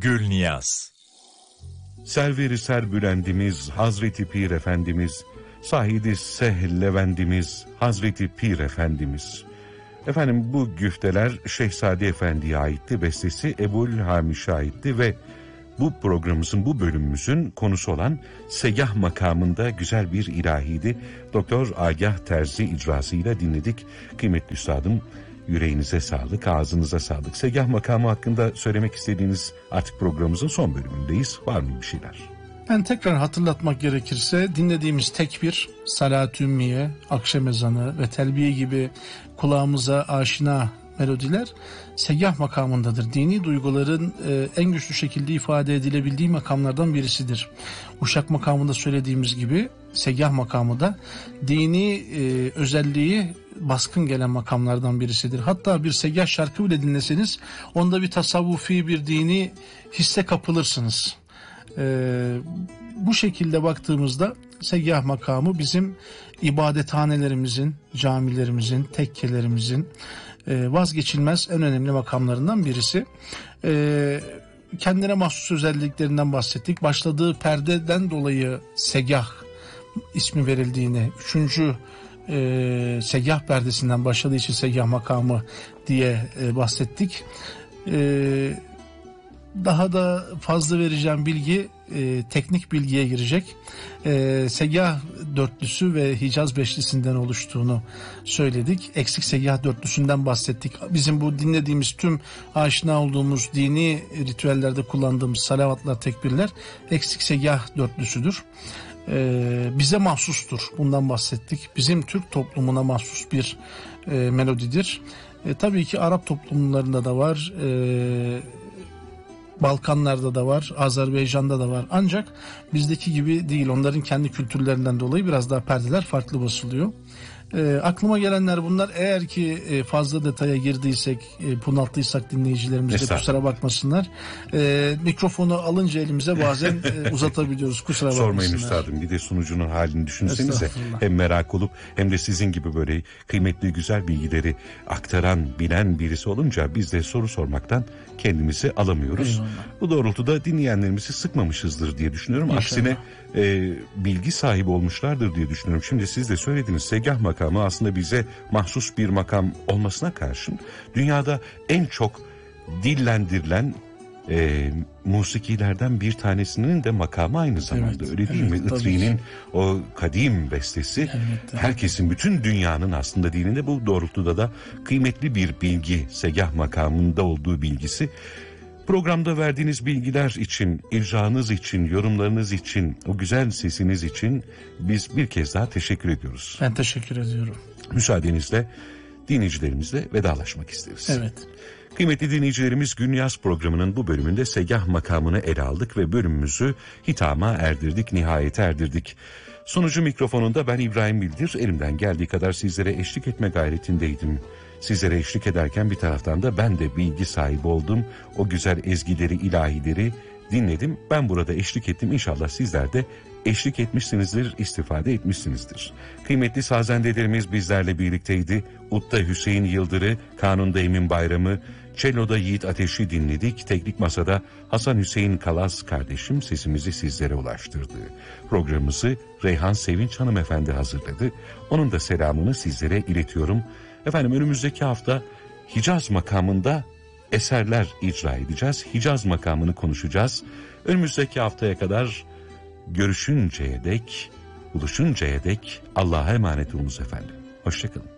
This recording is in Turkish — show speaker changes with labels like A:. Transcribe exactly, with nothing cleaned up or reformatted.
A: Gülniyaz.
B: Server-i Serbülendimiz Hazreti Pir Efendimiz, Sahid-i Sehl Levendimiz Hazreti Pir Efendimiz. Efendim bu güfteler Şehzade Efendi'ye aitti, bestesi Ebul Hamiş'e aitti ve bu programımızın, bu bölümümüzün konusu olan Segah makamında güzel bir ilahiydi. Doktor Agah Terzi icrasıyla dinledik. Kıymetli üstadım, yüreğinize sağlık, ağzınıza sağlık. Segah makamı hakkında söylemek istediğiniz, artık programımızın son bölümündeyiz. Var mı bir şeyler?
C: Ben tekrar hatırlatmak gerekirse dinlediğimiz tekbir, salat-ı ümmiye, akşam ezanı ve telbiye gibi kulağımıza aşina melodiler segah makamındadır. Dini duyguların e, en güçlü şekilde ifade edilebildiği makamlardan birisidir. Uşak makamında söylediğimiz gibi segah makamı da dini e, özelliği baskın gelen makamlardan birisidir. Hatta bir segah şarkı bile dinleseniz onda bir tasavvufi, bir dini hisse kapılırsınız. Ee, bu şekilde baktığımızda segah makamı bizim ibadethanelerimizin, camilerimizin, tekkelerimizin e, vazgeçilmez en önemli makamlarından birisi. E, kendine mahsus özelliklerinden bahsettik. Başladığı perdeden dolayı segah ismi verildiğini, üçüncü e, segah perdesinden başladığı için segah makamı diye e, bahsettik. E, Daha da fazla vereceğim bilgi e, teknik bilgiye girecek. E, segah dörtlüsü ve Hicaz beşlisinden oluştuğunu söyledik. Eksik segah dörtlüsünden bahsettik. Bizim bu dinlediğimiz tüm aşina olduğumuz dini ritüellerde kullandığımız salavatlar, tekbirler eksik segah dörtlüsüdür. E, bize mahsustur. Bundan bahsettik. Bizim Türk toplumuna mahsus bir e, melodidir. E, tabii ki Arap toplumlarında da var. E, Balkanlarda da var, Azerbaycan'da da var. Ancak bizdeki gibi değil. Onların kendi kültürlerinden dolayı biraz daha perdeler farklı basılıyor. E, aklıma gelenler bunlar. Eğer ki e, fazla detaya girdiysek, e, bunalttıysak dinleyicilerimiz de kusura bakmasınlar. E, mikrofonu alınca elimize bazen e, uzatabiliyoruz. Kusura bakmasınlar.
B: Sormayın üstadım. Bir de sunucunun halini düşünsenize. Hem merak olup hem de sizin gibi böyle kıymetli, güzel bilgileri aktaran, bilen birisi olunca biz de soru sormaktan kendimizi alamıyoruz. Eyvallah. Bu doğrultuda dinleyenlerimizi sıkmamışızdır diye düşünüyorum. İnşallah. Aksine e, bilgi sahibi olmuşlardır diye düşünüyorum. Şimdi siz de söylediniz, segah makamı aslında bize mahsus bir makam olmasına karşın dünyada en çok dillendirilen e, musikilerden bir tanesinin de makamı aynı zamanda. Evet, öyle değil evet, mi? Itri'nin o kadim bestesi evet, herkesin, bütün dünyanın aslında dilinde, bu doğrultuda da kıymetli bir bilgi, segah makamında olduğu bilgisi. Programda verdiğiniz bilgiler için, ircanız için, yorumlarınız için, o güzel sesiniz için biz bir kez daha teşekkür ediyoruz.
C: Ben teşekkür ediyorum.
B: Müsaadenizle dinleyicilerimizle vedalaşmak isteriz.
C: Evet.
B: Kıymetli dinleyicilerimiz, Gülniyaz programının bu bölümünde segah makamını ele aldık ve bölümümüzü hitama erdirdik, nihayete erdirdik. Sunucu mikrofonunda ben İbrahim Bildir, elimden geldiği kadar sizlere eşlik etme gayretindeydim. Sizlere eşlik ederken bir taraftan da ben de bilgi sahibi oldum. O güzel ezgileri, ilahileri dinledim. Ben burada eşlik ettim. İnşallah sizler de eşlik etmişsinizdir, istifade etmişsinizdir. Kıymetli sazendelerimiz bizlerle birlikteydi. Ut'ta Hüseyin Yıldırı, Kanun'da Emin Bayramı, Cello'da Yiğit Ateş'i dinledik. Teknik Masa'da Hasan Hüseyin Kalaz kardeşim sesimizi sizlere ulaştırdı. Programımızı Reyhan Sevinç hanımefendi hazırladı. Onun da selamını sizlere iletiyorum. Efendim, önümüzdeki hafta Hicaz makamında eserler icra edeceğiz. Hicaz makamını konuşacağız. Önümüzdeki haftaya kadar görüşünceye dek, buluşuncaya dek Allah'a emanet olunuz efendim. Hoşçakalın.